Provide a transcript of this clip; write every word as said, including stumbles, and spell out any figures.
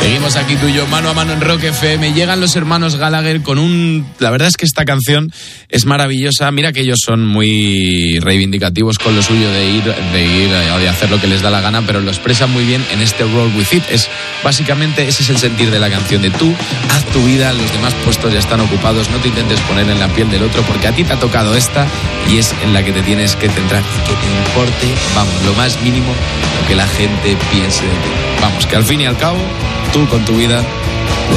Seguimos aquí tú y yo, mano a mano en Rock F M. Llegan los hermanos Gallagher con un... La verdad es que esta canción es maravillosa. Mira que ellos son muy reivindicativos con lo suyo de ir, de ir, de hacer lo que les da la gana, pero lo expresan muy bien en este Roll With It. Es, básicamente ese es el sentir de la canción, de tú, haz tu vida, los demás puestos ya están ocupados, no te intentes poner en la piel del otro, porque a ti te ha tocado esta y es en la que te tienes que centrar y que te importe, vamos, lo más mínimo lo que la gente piense de ti. Vamos, que al fin y al cabo, tú con tu vida